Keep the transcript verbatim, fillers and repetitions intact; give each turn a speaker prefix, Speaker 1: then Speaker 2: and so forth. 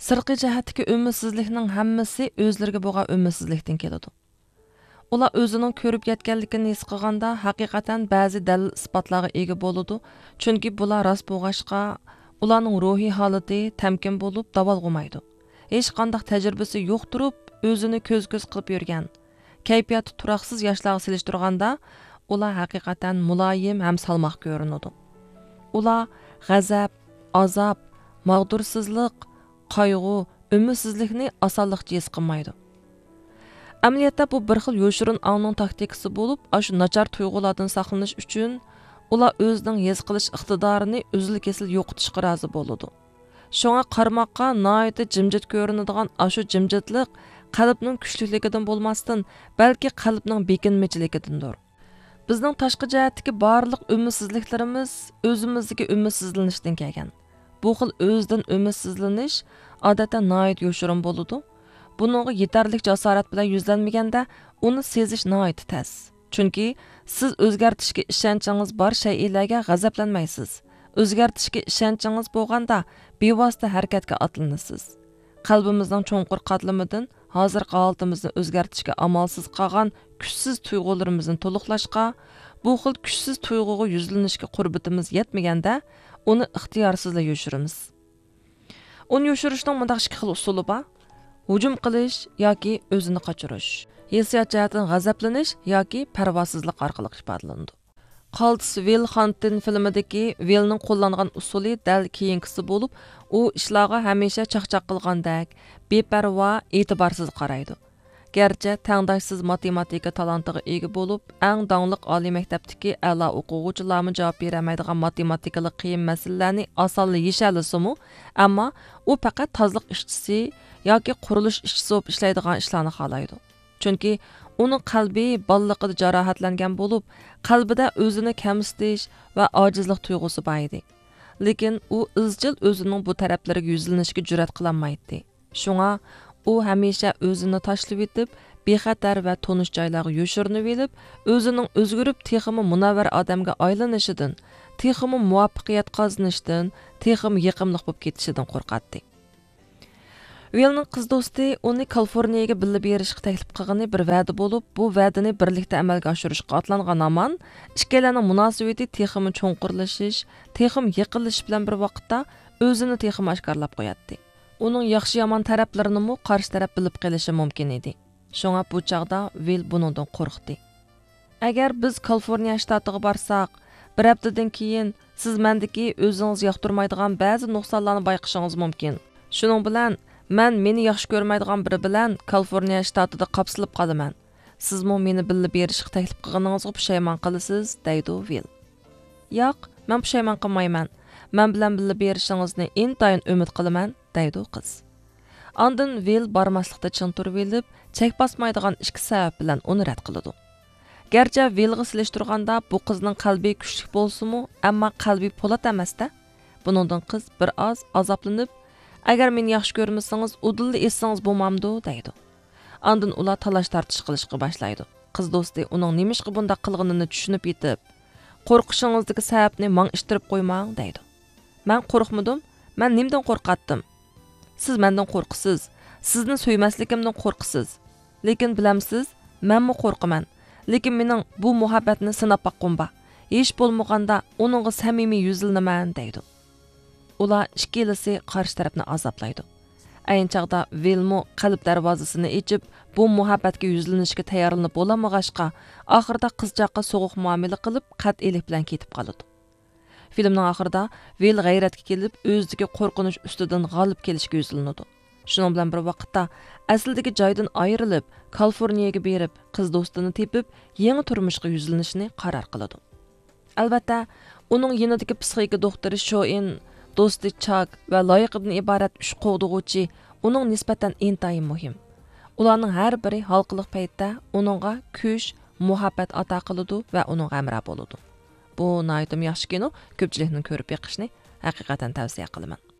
Speaker 1: Sirqi jihatdagi ümidsizlikning hammasi o'zlariga bo'lgan ümidsizlikdan keladi. Ular o'zining ko'rib yetganligini his qilganda haqiqatan ba'zi dalil isbotlarga ega bo'ladi, chunki bular rost bo'lg'achqa ularning ruhiy holati tamkin bo'lib davolg'umaydi. Hech qanday tajribasi yo'q turib, o'zini ko'z-ko'z qilib yurgan, kayfiyati turaqsiz yoshlarga selishtirganda ular haqiqatan muloyim ham salmoq ko'rinadi. Ular g'azab, azob, mag'dursizlik, qayg'u, ümidsizlikni osonlikcha his qilmaydi. Amaliyotda bu bir xil yo'shirin ongning taktikasi bo'lib, shu nachar tuyg'ulardan saqlanish uchun ular o'zining his qilish iqtidorini uzil-kesil yo'qotishga rozi bo'ladi. Shunga qarmoqqa nihoyatda jimjit ko'rinadigan shu jimjitlik qalbning kuchliligidan bo'lmasdan, balki qalbning bekinmachiligidandir. Bizning tashqi jihatdagi barliq ümidsizliklarimiz o'zimizdagi ümidsizlanishdan kelgan. Bu xil o'zdan ümidsizlanish odatda nihoyat yo'shirin bo'ladi. Buningga yetarlik jasorat bilan yuzlanmaganda uni sezish nihoyat tez. Chunki siz o'zgartishga ishonchingiz bor shaylarga g'azablanmaysiz. O'zgartishga ishonchingiz bo'lganda bevosita harakatga otlanasiz. Qalbimizning cho'nqur qatlamidan hozirgi holatimizni o'zgartishga amalsiz qolgan kuchsiz tuyg'ularimizni to'liqlashga, bu xil kuchsiz tuyg'uga yuzlanishga qurbatimiz yetmaganda uni ixtiyorsizla yo'shiramiz. Uni yo'shirishning mundaq ikki xil usuli bor. Hujum qilish yoki o'zini qochirish. Hissiyot jihatdan g'azablanish yoki parvosizlik orqali ifodalanadi. Qaltis Will Hunting filmidagi Willning qo'llangan usuli dal keyingisi bo'lib, u ishlarga hamisha chaqchaq qilgandek, beparvo, e'tiborsiz qaraydi. Gerçi tangdoshsiz matematika talantiga ega bo'lib, eng dongliq oliy maktabdagi a'lo o'quvchilarga javob beramaydigan matematikalik qiyin masalalarni osonla yeshalasimi, ammo u faqat tozliq ishchisi yoki qurilish ishchisi bo'lib ishlaydigan ishlarni xohlaydi. Chunki uning qalbi balliqida jarohatlangan bo'lib, qalbida o'zini kamsitish va ojizlik tuyg'usi bor edi. Lekin u izchil o'zining bu taraflariga yuzlanishga jur'at qilolmaydi. Shunga u hamisha o'zini tashlab etib, bexatar va tonish joylarga yo'shirinib olib, o'zining o'zgarib texmi munavvar odamga aylanishidan, texmi muvaffaqiyat qozonishdan, texmi yiqimliq bo'lib ketishidan qo'rqatdi. Willning qiz do'sti uni Kaliforniyaga birga berishga taklif qilgani bir va'da bo'lib, bu va'dani birlikda amalga oshirishga otlangan amon, ikkalarining munosabati texmi cho'nqurlashish, texmi yiqilish bilan bir vaqtda o'zini texmi oshkorlab qo'yadi. Uning yaxshi yomon taraflarini mu qarshi taraf bilib qilishi mumkin edi. Shunga bu chaqda Will buningdan qo'rqdi. Agar biz Kaliforniya shtatiga borsak, bir haftadan keyin siz mendagi o'zingiz yoqtirmaydigan ba'zi nuqsonlarni bayqashingiz mumkin. Shuning bilan men meni yaxshi ko'rmaydigan biri bilan Kaliforniya shtatida qapsilib qolaman. Sizmi meni birga berishga taklif qilganingizga pushaymon qilasiz, deydi Will. Yo'q, men pushaymon qilmayman. Men bilan birga berishingizni intayin umid qilaman, deydi qiz. Ondan Will bormaslikda chin turib olib, chek bosmaydigan ikki sabab bilan uni rad qiladi. Gerçi Willga silishtirganda bu qizning qalbi kuchli bo'lsa-mu, ammo qalbi po'lat emas-da. Buningdan qiz bir oz azoblanib, agar meni yaxshi ko'rmasangiz, udilni essangiz bo'lmamdi, deydi. Ondan ular talash tartish qilishga boshlaydi. Qiz do'sti uning nimishqa bunday qilganini tushunib yetib, qo'rqishingizdagi sababni men ishtirib qo'ymang, deydi. Men qo'rqmadim, men nimdan qo'rqatdim? Siz mendan qo'rqisiz, sizni so'ymasligimdan qo'rqisiz. Lekin bilamsiz, menmi qo'rqaman. Lekin mening bu muhabbatni sinab baqqum ba. Hech bo'lmaganda uningga samimiy yuzilnaman, deydi. Ular ikkilisi qarshi tarafni azoblaydi. Ayni chaqda Willmo qalb darvozasini ochib, bu muhabbatga yuzlanishga tayyorlanib bo'lamag'ashqa, oxirida qizchaqa so'g'uq muomala qilib, qat'iylik bilan ketib qoladi. Filmning oxirida Will g'ayratga kelib, o'zidagi qo'rqinish ustidan g'olib kelishga yuzlanadi. Shuning bilan bir vaqtda asldagi joydan ayrilib, Kaliforniyaga berib, qiz do'stini tepib, yangi turmushga yuzlanishni qaror qiladi. Albatta, uning yanidagi psixika doktori Shoin, do'sti Chuck va loyiqdan iborat uch qo'g'dug'uvchi uning nisbatan intayin muhim. Ularning har biri halqiliq paytda uningga kuch, muhabbat ato qiladi va uning g'amra bo'ladi. Bu nihoyatda yaxshi kino, ko'pchilikning ko'rib beqishni haqiqatan tavsiya qilaman.